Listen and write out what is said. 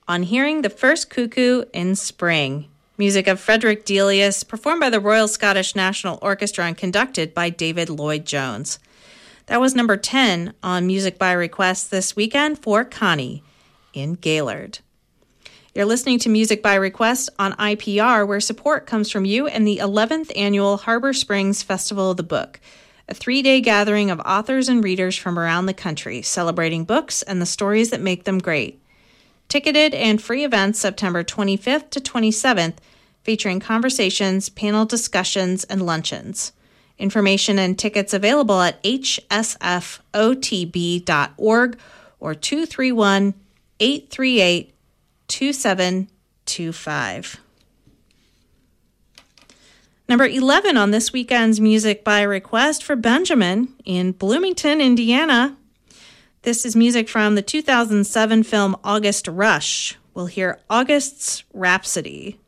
On Hearing the First Cuckoo in Spring. Music of Frederick Delius, performed by the Royal Scottish National Orchestra and conducted by David Lloyd-Jones. That was number 10 on Music by Request this weekend for Connie in Gaylord. You're listening to Music by Request on IPR, where support comes from you and the 11th Annual Harbor Springs Festival of the Book, a 3-day gathering of authors and readers from around the country, celebrating books and the stories that make them great. Ticketed and free events September 25th to 27th, featuring conversations, panel discussions, and luncheons. Information and tickets available at hsfotb.org or 231-838-2725. Number 11 on this weekend's Music by Request for Benjamin in Bloomington, Indiana. This is music from the 2007 film August Rush. We'll hear August's Rhapsody.